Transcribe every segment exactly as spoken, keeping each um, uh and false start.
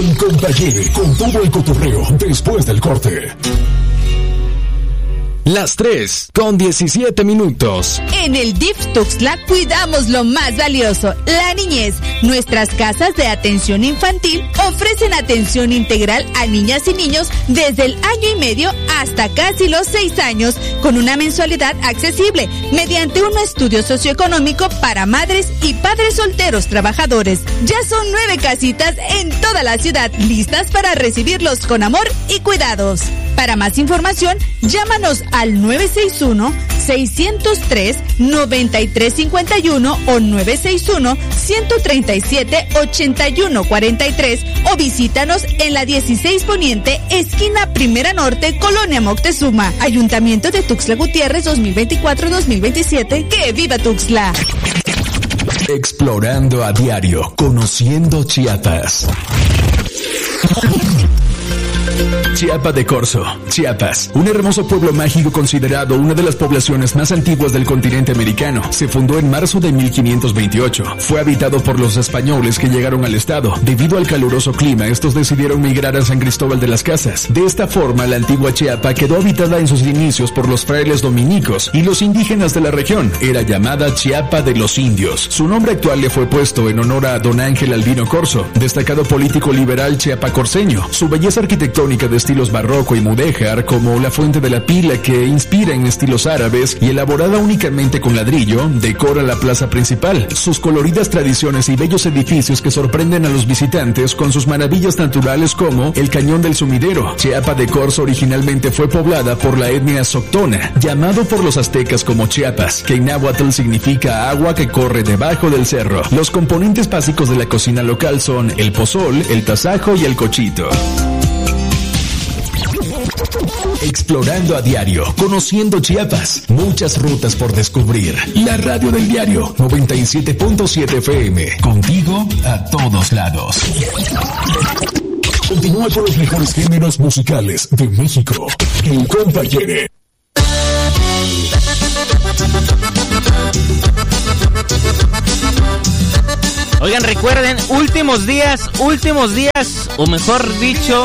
El Compañere, con todo el cotorreo después del corte. Las tres con diecisiete minutos. En el D I F Tuxtla cuidamos lo más valioso, la niñez. Nuestras casas de atención infantil ofrecen atención integral a niñas y niños desde el año y medio hasta casi los seis años, con una mensualidad accesible, mediante un estudio socioeconómico para madres y padres solteros trabajadores. Ya son nueve casitas en toda la ciudad, listas para recibirlos con amor y cuidados. Para más información, llámanos al nueve seis uno, seis cero tres, nueve tres cinco uno o nueve seis uno, uno tres siete, ocho uno cuatro tres o visítanos en la dieciséis Poniente, esquina Primera Norte, Colonia Moctezuma. Ayuntamiento de Tuxtla Gutiérrez dos mil veinticuatro dos mil veintisiete. ¡Que viva Tuxtla! Explorando a diario, conociendo Chiapas. Chiapa de Corzo, Chiapas, un hermoso pueblo mágico considerado una de las poblaciones más antiguas del continente americano. Se fundó en marzo de mil quinientos veintiocho. Fue habitado por los españoles que llegaron al estado. Debido al caluroso clima, estos decidieron migrar a San Cristóbal de las Casas. De esta forma, la antigua Chiapa quedó habitada en sus inicios por los frailes dominicos y los indígenas de la región. Era llamada Chiapa de los Indios. Su nombre actual le fue puesto en honor a don Ángel Albino Corzo, destacado político liberal chiapacorseño. Su belleza arquitectónica de estilos barroco y mudéjar, como la Fuente de la Pila, que inspira en estilos árabes y elaborada únicamente con ladrillo, decora la plaza principal. Sus coloridas tradiciones y bellos edificios que sorprenden a los visitantes con sus maravillas naturales, como el Cañón del Sumidero. Chiapa de Corzo originalmente fue poblada por la etnia Soctona, llamado por los aztecas como Chiapas, que en náhuatl significa agua que corre debajo del cerro. Los componentes básicos de la cocina local son el pozol, el tasajo y el cochito. Explorando a diario, conociendo Chiapas, muchas rutas por descubrir. La radio del diario noventa y siete punto siete F M, contigo a todos lados. Continúa con los mejores géneros musicales de México. El Compañere. Oigan, recuerden, últimos días, últimos días, o mejor dicho,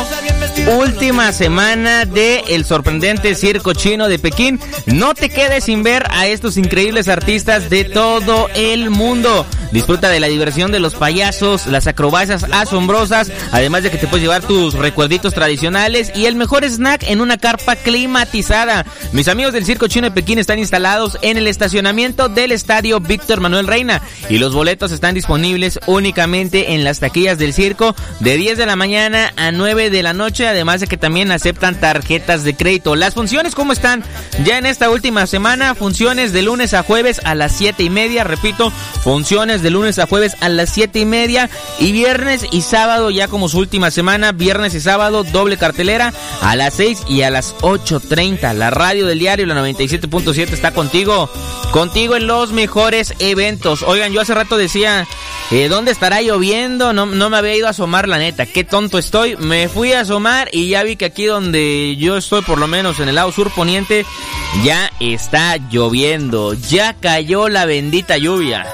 última semana de el sorprendente Circo Chino de Pekín. No te quedes sin ver a estos increíbles artistas de todo el mundo. Disfruta de la diversión de los payasos, las acrobacias asombrosas, además de que te puedes llevar tus recuerditos tradicionales y el mejor snack en una carpa climatizada. Mis amigos del Circo Chino de Pekín están instalados en el estacionamiento del Estadio Víctor Manuel Reina y los boletos están disponibles únicamente en las taquillas del circo de diez de la mañana a nueve de la noche, además de que también aceptan tarjetas de crédito. Las funciones, ¿cómo están? Ya en esta última semana, funciones de lunes a jueves a las siete y media, repito, funciones de lunes a jueves a las siete y media, y viernes y sábado ya como su última semana, viernes y sábado doble cartelera a las seis y a las ocho treinta. La radio del diario, la noventa y siete punto siete, está contigo, contigo en los mejores eventos. Oigan, yo hace rato decía, eh, ¿dónde estará lloviendo? No, no me había ido a asomar, la neta, qué tonto estoy. Me fui a asomar y ya vi que aquí donde yo estoy, por lo menos en el lado sur poniente, ya está lloviendo, ya cayó la bendita lluvia.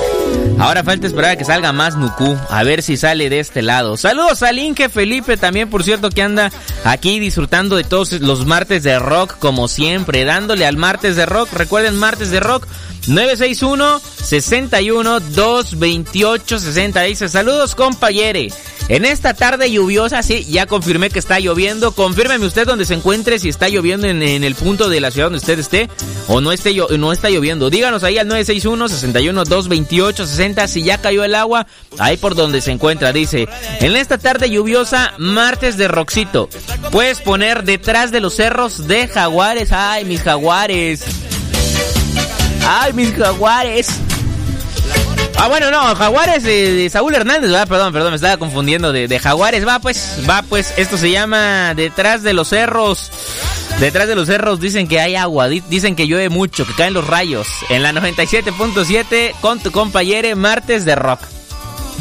Ahora falta esperar a que salga más Nucú, a ver si sale de este lado. Saludos al Inge Felipe también, por cierto, que anda aquí disfrutando de todos los martes de rock, como siempre, dándole al martes de rock. Recuerden, martes de rock, nueve seis uno, seis uno, dos veintiocho, sesenta. Dice, saludos, compañere. En esta tarde lluviosa, sí, ya confirmé que está lloviendo. Confírmeme usted donde se encuentre, si está lloviendo en, en el punto de la ciudad donde usted esté, o no, esté, no está lloviendo. Díganos ahí al nueve seis uno, seis uno, dos veintiocho, sesenta, si ya cayó el agua, ahí por donde se encuentra. Dice, en esta tarde lluviosa, martes de rockcito, puedes poner Detrás de los Cerros de Jaguares. Ay, mis Jaguares. Ay, mis Jaguares. Ah, bueno, no, Jaguares de, de Saúl Hernández, ¿verdad? Perdón, perdón, me estaba confundiendo de, de Jaguares. Va pues, va pues, esto se llama Detrás de los Cerros. Detrás de los cerros dicen que hay agua, dicen que llueve mucho, que caen los rayos. En la noventa y siete punto siete con tu compañere, martes de rock.